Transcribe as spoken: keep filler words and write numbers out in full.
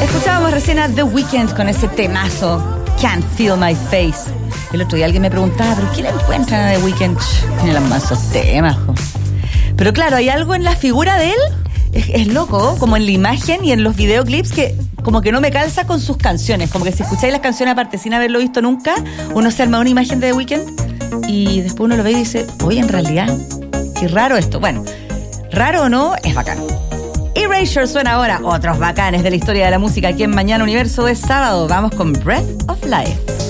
Escuchábamos recién a The Weeknd con ese temazo, Can't Feel My Face. El otro día alguien me preguntaba, ¿pero qué le encuentran a The Weeknd? Tiene los mazos temas, jo. Pero claro, hay algo en la figura de él, es, es loco, como en la imagen y en los videoclips, que como que no me calza con sus canciones. Como que si escucháis las canciones aparte sin haberlo visto nunca, uno se arma una imagen de The Weeknd y después uno lo ve y dice, oye, en realidad, qué raro esto. Bueno, raro o no, es bacán. Erasure suena ahora, otros bacanes de la historia de la música aquí en Mañana Universo. Es sábado, vamos con Breath of Life.